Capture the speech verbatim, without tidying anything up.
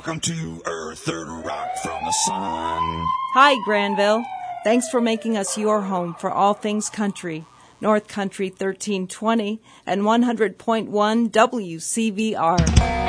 Welcome to Earth, third rock from the sun. Hi, Granville. Thanks for making us your home for all things country. North Country thirteen twenty and one hundred point one W C V R.